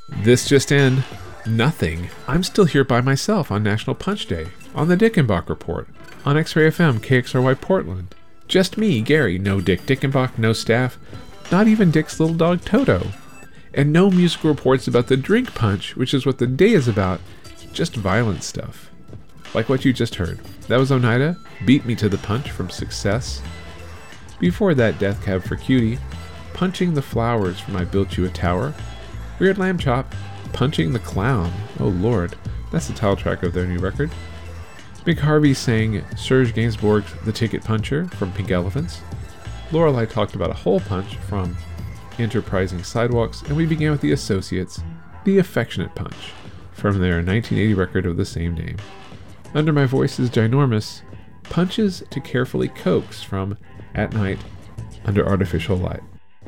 This just in. Nothing. I'm still here by myself on National Punch Day, on the Dickenbach Report, on X-Ray FM, KXRY Portland. Just me, Gary, no Dick Dickenbach, no staff, not even Dick's little dog Toto. And no musical reports about the drink punch, which is what the day is about, just violent stuff. Like what you just heard. That was Oneida, Beat Me to the Punch from Success. Before that, Death Cab for Cutie, Punching the Flowers from I Built You a Tower. Weird Lamb Chop, Punching the Clown. Oh lord, that's the title track of their new record. Mick Harvey sang Serge Gainsbourg's The Ticket Puncher from Pink Elephants. Lorelei talked about a hole punch from Enterprising Sidewalks, and we began with The Associates, The Affectionate Punch, from their 1980 record of the same name. Under My Voice is Ginormous, Punches to Carefully Coax from At Night Under Artificial Light.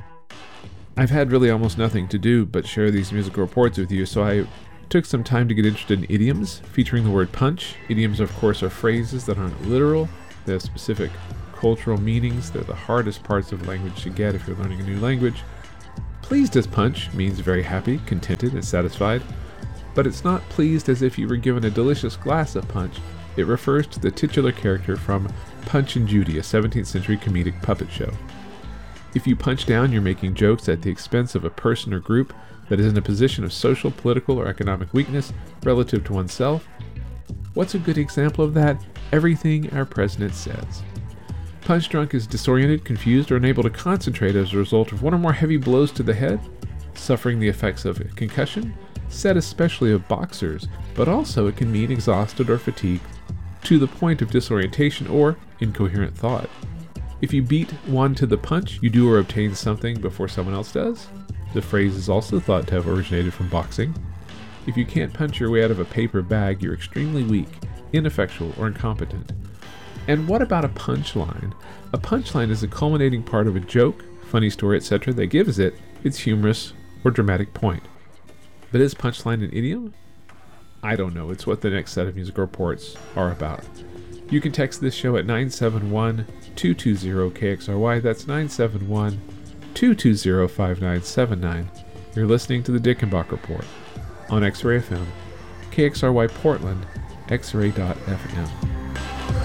I've had really almost nothing to do but share these musical reports with you, so I took some time to get interested in idioms featuring the word punch. Idioms, of course, are phrases that aren't literal. They have specific cultural meanings. They're the hardest parts of language to get if you're learning a new language. Pleased as punch means very happy, contented, and satisfied. But it's not pleased as if you were given a delicious glass of punch. It refers to the titular character from Punch and Judy, a 17th century comedic puppet show. If you punch down, you're making jokes at the expense of a person or group that is in a position of social, political, or economic weakness relative to oneself. What's a good example of that? Everything our president says. Punch drunk is disoriented, confused, or unable to concentrate as a result of one or more heavy blows to the head, suffering the effects of a concussion, said especially of boxers, but also it can mean exhausted or fatigued to the point of disorientation or incoherent thought. If you beat one to the punch, you do or obtain something before someone else does. The phrase is also thought to have originated from boxing. If you can't punch your way out of a paper bag, you're extremely weak, ineffectual, or incompetent. And what about a punchline? A punchline is a culminating part of a joke, funny story, etc. that gives it its humorous or dramatic point. But is punchline an idiom? I don't know. It's what the next set of musical reports are about. You can text this show at 971-220-KXRY. That's 971-220-5979. You're listening to the Dickenbach Report on X-Ray FM, KXRY Portland, X-Ray.FM.